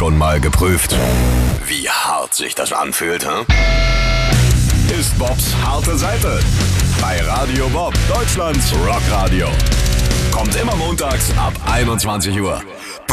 Schon mal geprüft, wie hart sich das anfühlt, hm? Ist Bobs harte Seite. Bei Radio Bob, Deutschlands Rockradio. Kommt immer montags ab 21 Uhr.